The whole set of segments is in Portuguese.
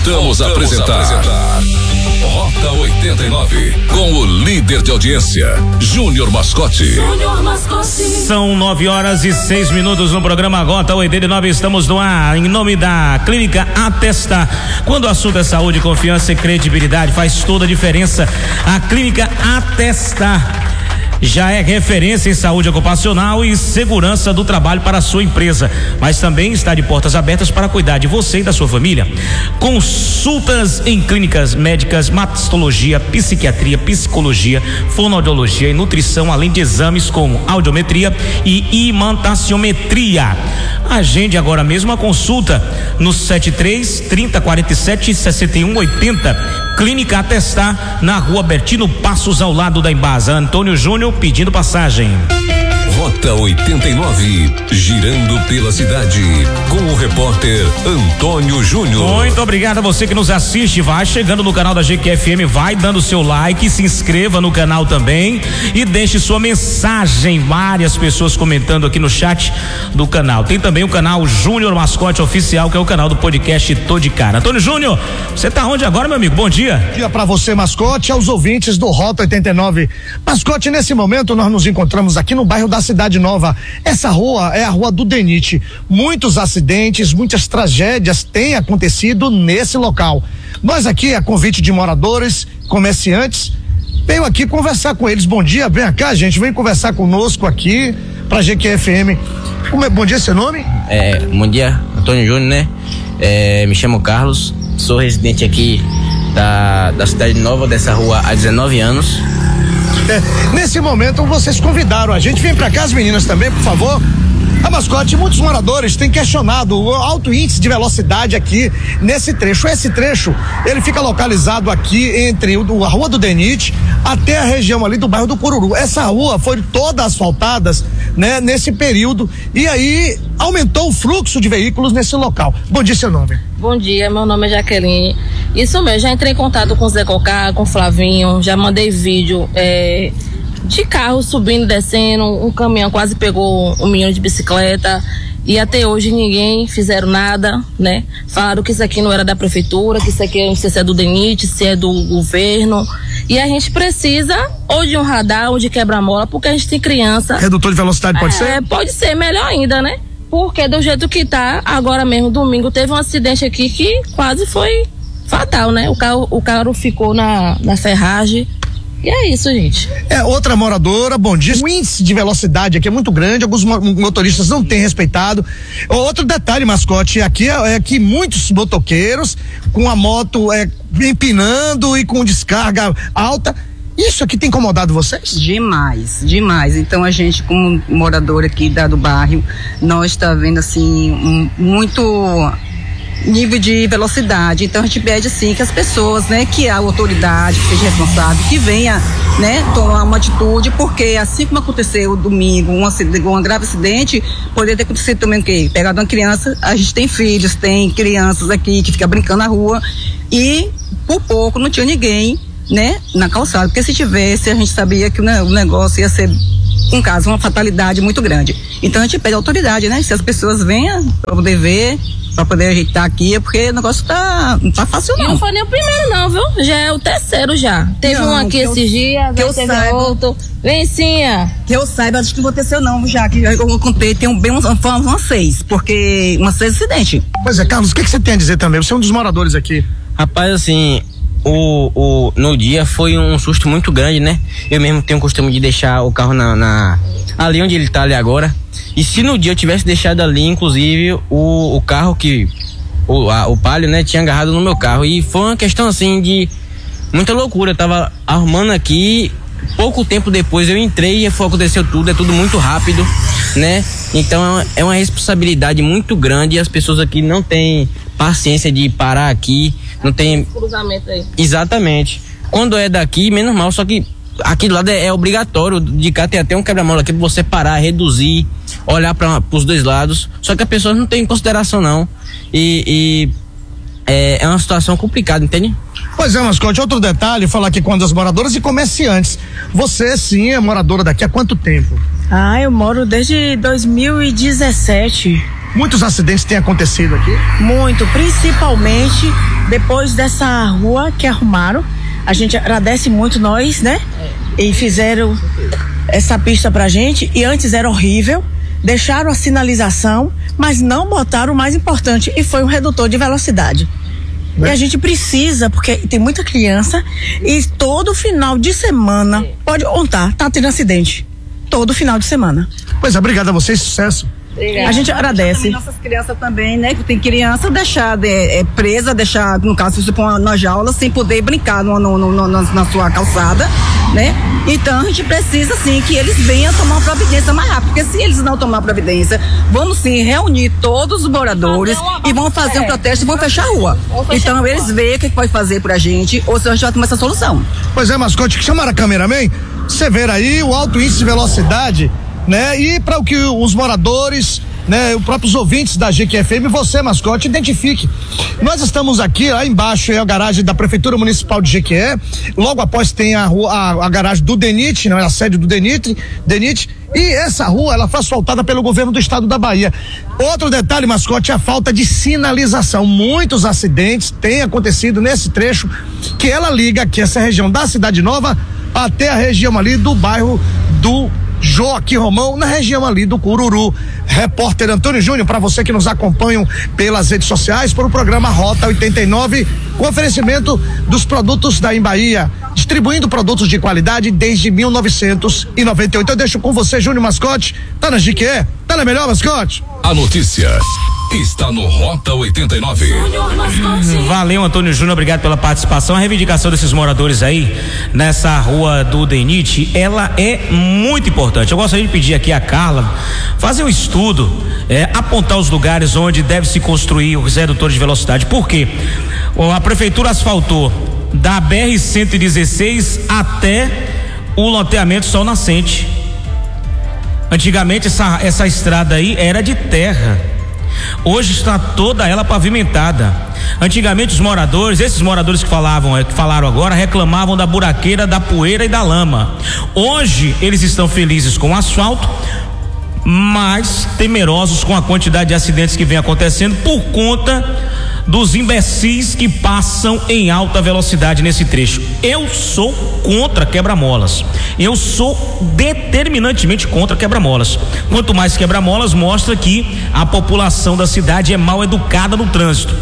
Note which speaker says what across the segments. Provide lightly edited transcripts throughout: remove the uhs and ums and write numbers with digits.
Speaker 1: Voltamos a apresentar Rota 89, com o líder de audiência, Júnior Mascote.
Speaker 2: São 9h06 no programa Rota 89. Estamos no ar em nome da Clínica Atestar. Quando o assunto é saúde, confiança e credibilidade, faz toda a diferença. A Clínica Atestar já é referência em saúde ocupacional e segurança do trabalho para a sua empresa, mas também está de portas abertas para cuidar de você e da sua família. Consultas em clínicas médicas, mastologia, psiquiatria, psicologia, fonoaudiologia e nutrição, além de exames como audiometria e imantaciometria. Agende agora mesmo a consulta no 73-30-47-61-80. Clínica Atestar, na Rua Bertino Passos, ao lado da Embasa. Antônio Júnior pedindo passagem.
Speaker 1: Rota 89, girando pela cidade, com o repórter Antônio Júnior.
Speaker 2: Muito obrigado a você que nos assiste. Vai chegando no canal da GQFM, vai dando seu like, se inscreva no canal também e deixe sua mensagem. Várias pessoas comentando aqui no chat do canal. Tem também o canal Júnior Mascote Oficial, que é o canal do podcast Tô de Cara. Antônio Júnior, você tá onde agora, meu amigo? Bom dia.
Speaker 3: Bom dia pra você, Mascote, aos ouvintes do Rota 89. Mascote, nesse momento nós nos encontramos aqui no bairro da Cidade Nova. Essa rua é a Rua do Denite. Muitos acidentes, muitas tragédias têm acontecido nesse local. Nós aqui, a convite de moradores, comerciantes, venho aqui conversar com eles. Bom dia, vem cá, gente, vem conversar conosco aqui pra GQFM. Bom dia, seu nome?
Speaker 4: Bom dia, Antônio Júnior, né? Me chamo Carlos, sou residente aqui da Cidade Nova, dessa rua há 19 anos.
Speaker 3: Nesse momento vocês convidaram a gente, vem pra cá as meninas também, por favor. A Mascote, muitos moradores têm questionado o alto índice de velocidade aqui nesse trecho. Esse trecho, ele fica localizado aqui entre a Rua do Denite até a região ali do bairro do Cururu. Essa rua foi toda asfaltada, né, nesse período, e aí aumentou o fluxo de veículos nesse local. Bom dia, seu nome?
Speaker 5: Bom dia, meu nome é Jaqueline. Isso mesmo, já entrei em contato com o Zé Cocá, com o Flavinho, já mandei vídeo de carro subindo, descendo, um caminhão quase pegou um menino de bicicleta e até hoje ninguém fizeram nada, né? Falaram que isso aqui não era da prefeitura, que isso aqui não sei se é do DENIT, se é do governo, e a gente precisa ou de um radar ou de quebra-mola, porque a gente tem criança.
Speaker 3: Redutor de velocidade pode ser?
Speaker 5: Pode ser, melhor ainda, né? Porque do jeito que tá, agora mesmo domingo teve um acidente aqui que quase foi fatal, né? O carro ficou na ferragem. E é isso, gente.
Speaker 3: Outra moradora, bom dia. O índice de velocidade aqui é muito grande, alguns motoristas não têm respeitado. Outro detalhe, Mascote, aqui é que muitos motoqueiros com a moto empinando e com descarga alta. Isso aqui tem incomodado vocês?
Speaker 6: Demais. Então a gente, como morador aqui do bairro, nós está vendo assim muito nível de velocidade. Então a gente pede assim que as pessoas, né, que a autoridade que seja responsável, que venha, né, tomar uma atitude, porque assim como aconteceu domingo, um grave acidente, poderia ter acontecido também o quê? Pegado uma criança, a gente tem filhos, tem crianças aqui que ficam brincando na rua e por pouco não tinha ninguém, né, na calçada, porque se tivesse a gente sabia que o negócio ia ser uma fatalidade muito grande. Então a gente pede a autoridade, né, se as pessoas venham para poder ver, pra poder ajeitar aqui, porque o negócio não tá fácil não.
Speaker 5: E não foi nem o primeiro não, viu? Já é o terceiro já. Teve um aqui esses dias, teve outro. Vencinha.
Speaker 6: Que eu saiba, acho que não aconteceu não, já que eu contei, tem umas 6, porque umas 6 acidentes.
Speaker 3: Pois é, Carlos, o que você tem a dizer também? Você é um dos moradores aqui.
Speaker 4: Rapaz, assim, no dia foi um susto muito grande, né? Eu mesmo tenho o costume de deixar o carro ali onde ele tá ali agora. E se no dia eu tivesse deixado ali, inclusive, o carro o Palio, né, tinha agarrado no meu carro. E foi uma questão, assim, de muita loucura. Eu tava arrumando aqui, pouco tempo depois eu entrei e aconteceu tudo, é tudo muito rápido, né? Então é uma responsabilidade muito grande e as pessoas aqui não têm paciência de parar aqui, não tem...
Speaker 5: cruzamento aí.
Speaker 4: Exatamente. Quando é daqui, menos mal, só que aqui do lado é obrigatório, de cá tem até um quebra-mola aqui pra você parar, reduzir, olhar pros dois lados, só que a pessoa não tem consideração não, e é uma situação complicada, entende?
Speaker 3: Pois é, Mascote, outro detalhe, falar aqui com as moradoras e comerciantes. Você sim é moradora daqui há quanto tempo?
Speaker 7: Eu moro desde 2017.
Speaker 3: Muitos acidentes têm acontecido aqui?
Speaker 7: Muito, principalmente depois dessa rua que arrumaram, a gente agradece muito nós, né? E fizeram essa pista pra gente, e antes era horrível, deixaram a sinalização, mas não botaram o mais importante, e foi um redutor de velocidade. E a gente precisa, porque tem muita criança, e todo final de semana, pode contar, tá tendo acidente. Todo final de semana.
Speaker 3: Pois é, obrigado a vocês, sucesso.
Speaker 7: A gente agradece.
Speaker 6: Nossas crianças também, né? Que tem criança deixar presa, deixar, no caso, se põe na jaula, sem poder brincar na sua calçada, né? Então a gente precisa, sim, que eles venham tomar uma providência mais rápido, porque se eles não tomar providência, vamos sim reunir todos os moradores e vão fazer um protesto e vão fechar a rua. Então eles veem o que pode fazer pra gente, ou se a gente vai tomar essa solução.
Speaker 3: Pois é, mascote, que chamaram a cameraman, você vê aí o alto índice de velocidade, né? E para o que os moradores, né, os próprios ouvintes da GQFM, você, mascote, identifique. Nós estamos aqui, lá embaixo é a garagem da Prefeitura Municipal de Jequié, logo após tem a garagem do DENIT, né, a sede do DENIT, e essa rua, ela foi asfaltada pelo governo do estado da Bahia. Outro detalhe, mascote, é a falta de sinalização. Muitos acidentes têm acontecido nesse trecho, que ela liga aqui essa região da Cidade Nova até a região ali do bairro do Joaquim Romão, na região ali do Cururu. Repórter Antônio Júnior, para você que nos acompanham pelas redes sociais, para o programa Rota 89, com oferecimento dos produtos da Embaía, distribuindo produtos de qualidade desde 1998. Eu deixo com você, Júnior Mascote. Tá na Jequié? Tá na melhor, mascote?
Speaker 1: A notícia está no Rota 89.
Speaker 2: Valeu, Antônio Júnior, obrigado pela participação. A reivindicação desses moradores aí nessa rua do DENIT, ela é muito importante. Eu gostaria de pedir aqui a Carla fazer um estudo, apontar os lugares onde deve se construir os redutores de velocidade. Por quê? A prefeitura asfaltou da BR-116 até o loteamento Sol Nascente. Antigamente essa estrada aí era de terra. Hoje está toda ela pavimentada. Antigamente esses moradores que falaram agora, reclamavam da buraqueira, da poeira e da lama. Hoje eles estão felizes com o asfalto, mas temerosos com a quantidade de acidentes que vem acontecendo por conta dos imbecis que passam em alta velocidade nesse trecho. Eu sou contra quebra-molas. Eu sou determinantemente contra quebra-molas. Quanto mais quebra-molas, mostra que a população da cidade é mal educada no trânsito.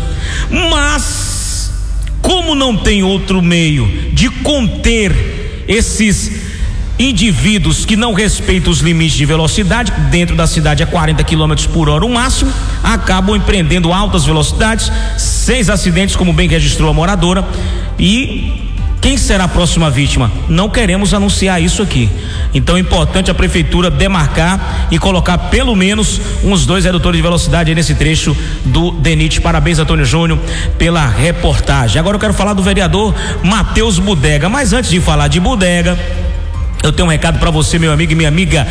Speaker 2: Mas, como não tem outro meio de conter esses indivíduos que não respeitam os limites de velocidade, dentro da cidade a 40 km por hora o máximo, acabam empreendendo altas velocidades, 6 acidentes, como bem registrou a moradora. E quem será a próxima vítima? Não queremos anunciar isso aqui. Então é importante a prefeitura demarcar e colocar pelo menos uns 2 redutores de velocidade aí nesse trecho do DENIT. Parabéns, Antônio Júnior, pela reportagem. Agora eu quero falar do vereador Matheus Bodega, mas antes de falar de Bodega, eu tenho um recado para você, meu amigo e minha amiga.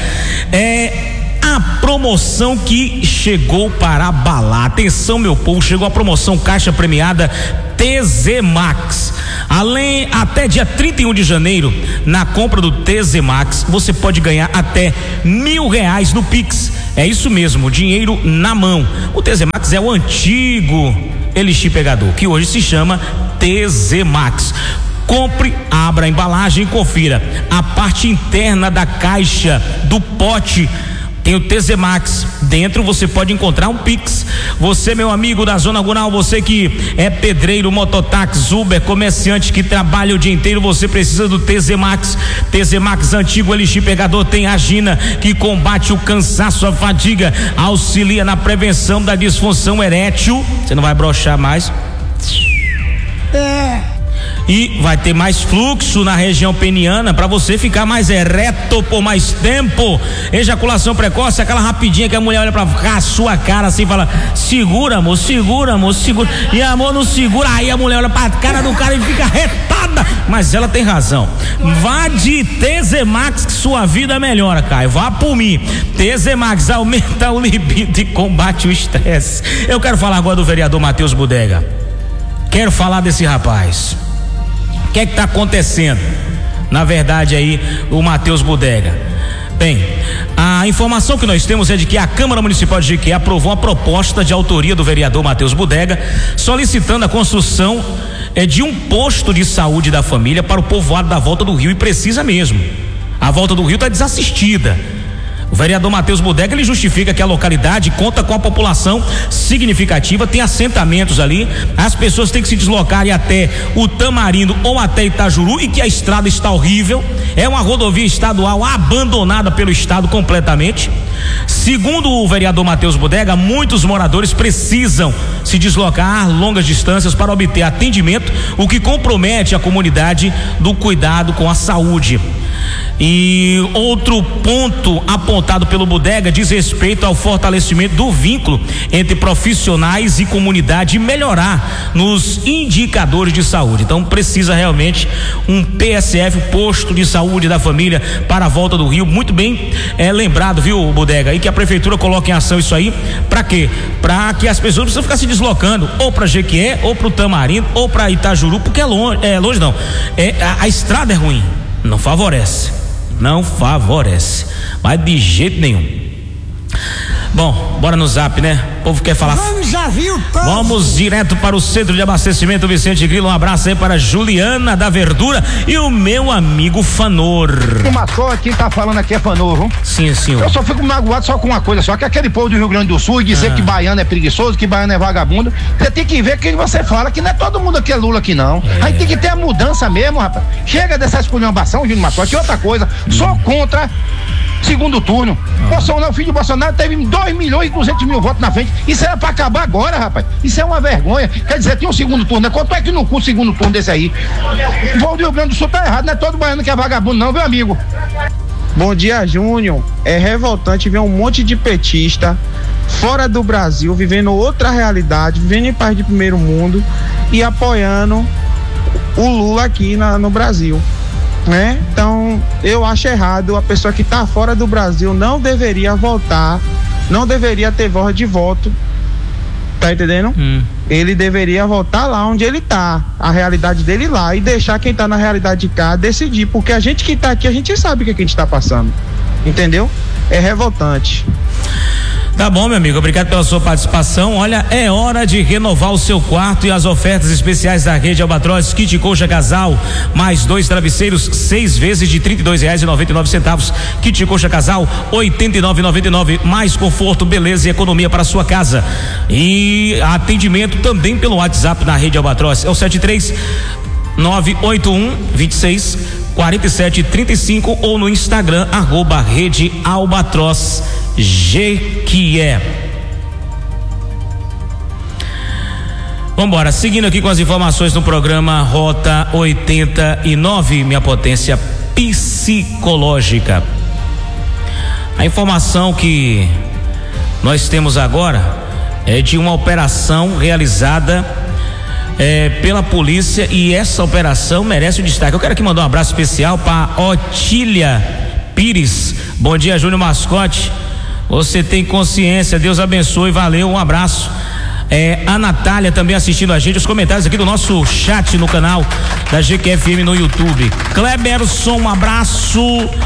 Speaker 2: A promoção que chegou para abalar. Atenção, meu povo, chegou a promoção caixa premiada TZ Max. Além, até dia 31 de janeiro, na compra do TZ Max, você pode ganhar até R$1.000 no Pix. É isso mesmo, dinheiro na mão. O TZ Max é o antigo Elixir Pegador, que hoje se chama TZ Max. Compre, abra a embalagem e confira a parte interna da caixa do pote. Tem o TZ Max. Dentro você pode encontrar um Pix. Você, meu amigo da Zona Rural, você que é pedreiro, mototáxi, Uber, comerciante que trabalha o dia inteiro, você precisa do TZ Max. TZ Max antigo Elixir Pegador tem a Gina, que combate o cansaço, a fadiga, auxilia na prevenção da disfunção erétil. Você não vai broxar mais. E vai ter mais fluxo na região peniana para você ficar mais ereto por mais tempo. Ejaculação precoce, aquela rapidinha que a mulher olha pra sua cara assim e fala: segura, amor, segura, amor, segura. E amor, não segura. Aí a mulher olha pra cara do cara e fica retada. Mas ela tem razão. Vá de TZ Max que sua vida melhora, Caio. Vá por mim. TZ Max aumenta o libido e combate o estresse. Eu quero falar agora do vereador Matheus Bodega. Quero falar desse rapaz. O que é que tá acontecendo? Na verdade aí, o Matheus Bodega, Bem, a informação que nós temos é de que a Câmara Municipal de Jequié aprovou uma proposta de autoria do vereador Matheus Bodega, solicitando a construção de um posto de saúde da família para o povoado da Volta do Rio, e precisa mesmo. A Volta do Rio está desassistida. O vereador Matheus Bodega, ele justifica que a localidade conta com a população significativa, tem assentamentos ali, as pessoas têm que se deslocarem até o Tamarindo ou até Itajuru, e que a estrada está horrível, é uma rodovia estadual abandonada pelo estado completamente. Segundo o vereador Matheus Bodega, muitos moradores precisam se deslocar longas distâncias para obter atendimento, o que compromete a comunidade do cuidado com a saúde. E outro ponto apontado pelo Bodega diz respeito ao fortalecimento do vínculo entre profissionais e comunidade, e melhorar nos indicadores de saúde. Então precisa realmente um PSF, posto de saúde da família, para a Volta do Rio. Muito bem lembrado, viu, Bodega? E que a prefeitura coloque em ação isso aí. Para quê? Para que as pessoas precisam ficar se deslocando ou para Jequié, ou para o Tamarindo, ou para Itajuru, porque é longe não. A estrada é ruim, não favorece. Não favorece, mas de jeito nenhum. Bom, bora no zap, né? O povo quer falar. Vamos direto para o centro de abastecimento Vicente Grilo. Um abraço aí para Juliana da Verdura e o meu amigo Fanor.
Speaker 8: O mascote, quem tá falando aqui é Fanor, viu?
Speaker 2: Sim, senhor.
Speaker 8: Eu só fico magoado só com uma coisa, só que aquele povo do Rio Grande do Sul, e dizer que baiano é preguiçoso, que baiano é vagabundo, você tem que ver que você fala, que não é todo mundo aqui é Lula aqui não. Aí tem que ter a mudança mesmo, rapaz. Chega dessa esculhambação, Júnior Mascote. E outra coisa, sou contra segundo turno. Bolsonaro, o filho de Bolsonaro, teve 2.200.000 votos na frente. Isso era pra acabar agora, rapaz. Isso é uma vergonha. Quer dizer, tem um segundo turno, né? Quanto é que não custa o segundo turno desse aí? O povo do Rio Grande do Sul tá errado, não é todo baiano que é vagabundo não, meu amigo.
Speaker 9: Bom dia, Júnior. É revoltante ver um monte de petista fora do Brasil, vivendo outra realidade, vivendo em país de primeiro mundo e apoiando o Lula aqui no Brasil, né? Então eu acho errado. A pessoa que está fora do Brasil não deveria votar, não deveria ter voz de voto, tá entendendo? Ele deveria votar lá onde ele tá, a realidade dele lá, e deixar quem tá na realidade de cá decidir, porque a gente que tá aqui, a gente sabe o que a gente tá passando, entendeu? É revoltante.
Speaker 2: Tá bom, meu amigo, obrigado pela sua participação. Olha, é hora de renovar o seu quarto, e as ofertas especiais da Rede Albatroz: kit colcha casal, mais 2 travesseiros, 6 vezes de R$32,99. Kit colcha casal, R$89,99. Mais conforto, beleza e economia para a sua casa. E atendimento também pelo WhatsApp na Rede Albatroz. É o 73981264735 ou no Instagram, @Rede Albatroz Jequié. Vambora, seguindo aqui com as informações no programa Rota 89, minha potência psicológica. A informação que nós temos agora é de uma operação realizada pela polícia, e essa operação merece o destaque. Eu quero aqui mandar um abraço especial para Otília Pires. Bom dia, Júnior Mascote. Você tem consciência, Deus abençoe, valeu, um abraço. A Natália também assistindo a gente, os comentários aqui do nosso chat no canal da GQFM no YouTube. Kleberson, um abraço.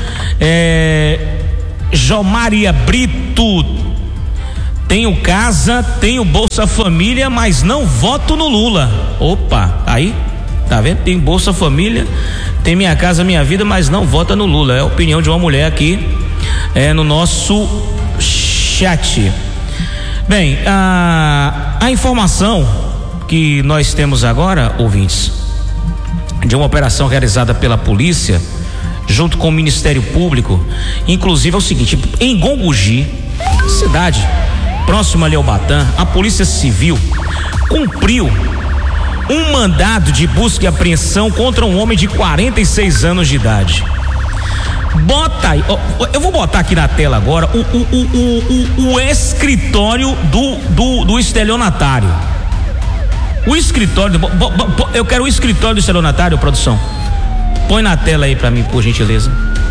Speaker 2: Jomaria Brito: tenho casa, tenho Bolsa Família, mas não voto no Lula. Opa, aí, tá vendo? Tem Bolsa Família, tem Minha Casa Minha Vida, mas não vota no Lula. É a opinião de uma mulher aqui no nosso chat. Bem, a informação que nós temos agora, ouvintes, de uma operação realizada pela polícia junto com o Ministério Público, inclusive é o seguinte: em Gongogi, cidade próxima ali ao Batã, a Polícia Civil cumpriu um mandado de busca e apreensão contra um homem de 46 anos de idade. Bota aí, eu vou botar aqui na tela agora o escritório do estelionatário. O escritório, eu quero o escritório do estelionatário, produção. Põe na tela aí pra mim, por gentileza.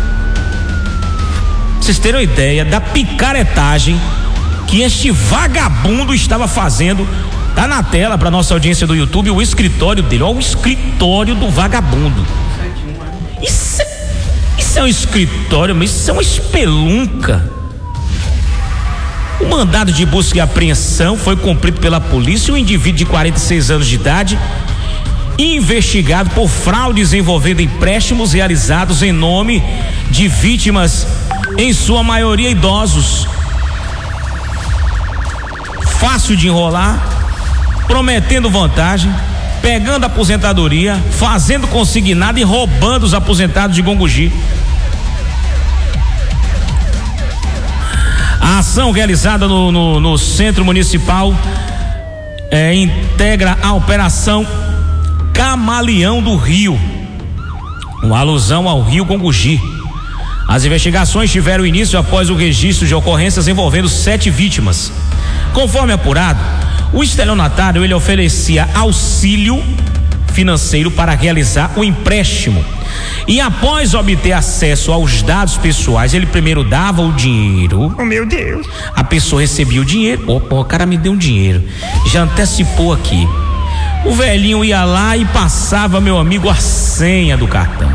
Speaker 2: Vocês terem uma ideia da picaretagem que este vagabundo estava fazendo. Tá na tela pra nossa audiência do YouTube o escritório dele. Olha o escritório do vagabundo. Isso Isso é um escritório, mas isso é uma espelunca. O mandado de busca e apreensão foi cumprido pela polícia. O indivíduo de 46 anos de idade, investigado por fraudes envolvendo empréstimos realizados em nome de vítimas, em sua maioria idosos. Fácil de enrolar, prometendo vantagem, pegando aposentadoria, fazendo consignado e roubando os aposentados de Gongogi. A ação realizada no Centro Municipal integra a Operação Camaleão do Rio, uma alusão ao Rio Gongogi. As investigações tiveram início após o registro de ocorrências envolvendo 7 vítimas. Conforme apurado, o estelionatário ele oferecia auxílio financeiro para realizar o empréstimo. E após obter acesso aos dados pessoais, ele primeiro dava o dinheiro. Oh, meu Deus! A pessoa recebia o dinheiro. Opa, o cara me deu um dinheiro. Já antecipou aqui. O velhinho ia lá e passava, meu amigo, a senha do cartão.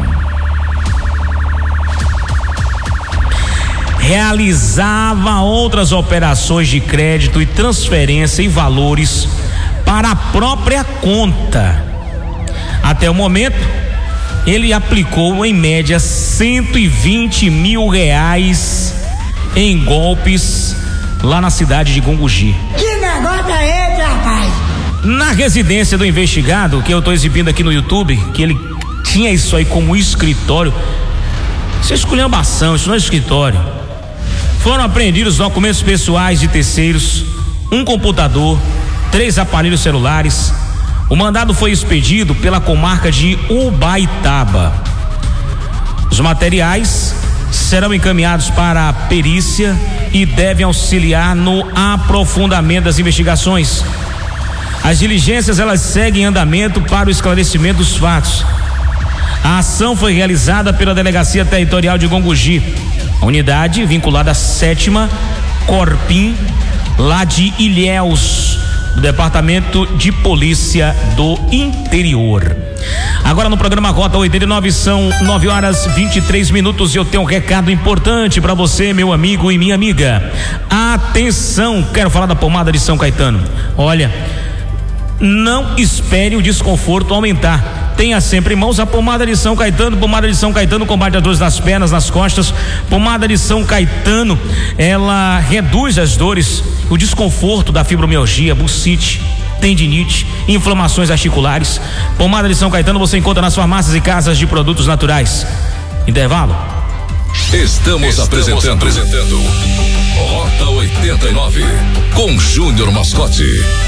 Speaker 2: Realizava outras operações de crédito e transferência e valores para a própria conta. Até o momento, ele aplicou em média 120 mil reais em golpes lá na cidade de Gongogi.
Speaker 10: Que negócio é esse, rapaz?
Speaker 2: Na residência do investigado, que eu estou exibindo aqui no YouTube, que ele tinha isso aí como escritório. Isso é esculhambação, isso não é escritório. Foram apreendidos documentos pessoais de terceiros, um computador, 3 aparelhos celulares. O mandado foi expedido pela comarca de Ubaitaba. Os materiais serão encaminhados para a perícia e devem auxiliar no aprofundamento das investigações. As diligências elas seguem em andamento para o esclarecimento dos fatos. A ação foi realizada pela Delegacia Territorial de Gongogi, a unidade vinculada à 7ª Corpim, lá de Ilhéus, do Departamento de Polícia do Interior. Agora no programa Rota 89 são 9h23 e eu tenho um recado importante para você, meu amigo e minha amiga. Atenção, quero falar da pomada de São Caetano. Olha, não espere o desconforto aumentar. Tenha sempre em mãos a pomada de São Caetano. Pomada de São Caetano combate as dores nas pernas, nas costas. Pomada de São Caetano, ela reduz as dores, o desconforto da fibromialgia, bursite, tendinite, inflamações articulares. Pomada de São Caetano você encontra nas farmácias e casas de produtos naturais. Intervalo.
Speaker 1: Estamos apresentando Rota 89 com Júnior Mascote.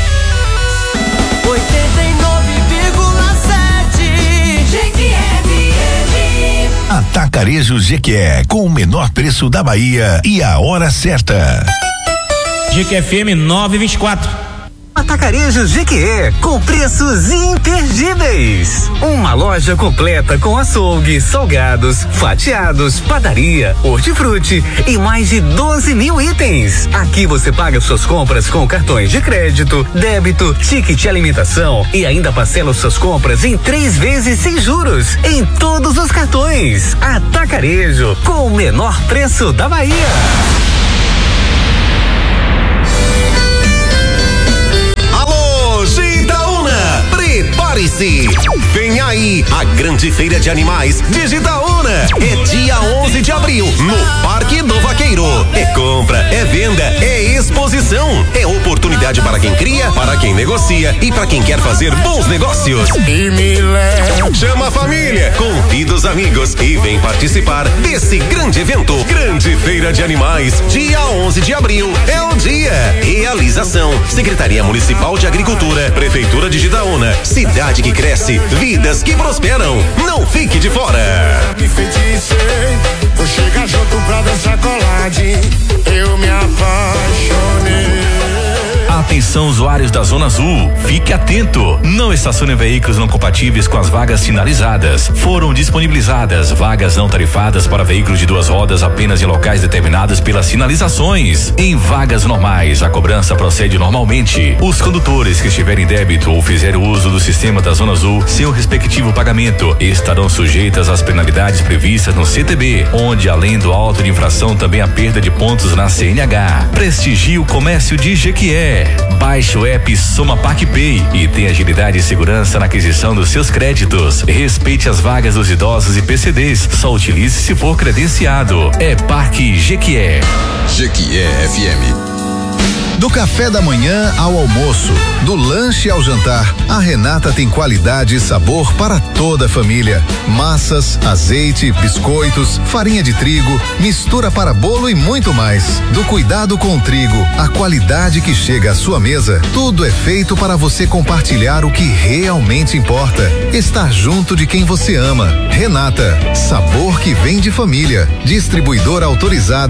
Speaker 11: 89,7 GQFM.
Speaker 12: Atacarejo GQE, com o menor preço da Bahia e a hora certa.
Speaker 2: GQFM 924.
Speaker 13: Atacarejo GQE, com preços imperdíveis. Uma loja completa com açougue, salgados, fatiados, padaria, hortifruti e mais de 12 mil itens. Aqui você paga suas compras com cartões de crédito, débito, ticket alimentação e ainda parcela suas compras em 3 vezes sem juros em todos os cartões. Atacarejo, com o menor preço da Bahia.
Speaker 14: Prepare-se! Vem aí a grande feira de animais de Gitaúna. É dia 11 de abril no Parque do Vaqueiro. É compra, é venda, é exposição. É oportunidade para quem cria, para quem negocia e para quem quer fazer bons negócios. Chama a família, convida os amigos e vem participar desse grande evento. Grande Feira de Animais, dia 11 de abril. É o dia. Realização: Secretaria Municipal de Agricultura, Prefeitura de Gitaúna. Cidade que cresce, vidas que prosperam. Não fique de fora.
Speaker 15: Me feiticei, vou chegar junto pra dançar coladinho. Eu me apaixonei.
Speaker 16: Atenção, usuários da Zona Azul, fique atento. Não estacione veículos não compatíveis com as vagas sinalizadas. Foram disponibilizadas vagas não tarifadas para veículos de 2 rodas apenas em locais determinados pelas sinalizações. Em vagas normais, a cobrança procede normalmente. Os condutores que estiverem em débito ou fizerem uso do sistema da Zona Azul sem o respectivo pagamento estarão sujeitas às penalidades previstas no CTB, onde além do auto de infração também a perda de pontos na CNH. Prestigie o comércio de Jequié. Baixe o app Soma PagPay e tenha agilidade e segurança na aquisição dos seus créditos. Respeite as vagas dos idosos e PCDs. Só utilize se for credenciado. É Parque Jequié.
Speaker 12: Jequié FM. Do café da manhã ao almoço, do lanche ao jantar, a Renata tem qualidade e sabor para toda a família. Massas, azeite, biscoitos, farinha de trigo, mistura para bolo e muito mais. Do cuidado com o trigo, a qualidade que chega à sua mesa, tudo é feito para você compartilhar o que realmente importa. Estar junto de quem você ama. Renata, sabor que vem de família. Distribuidora autorizada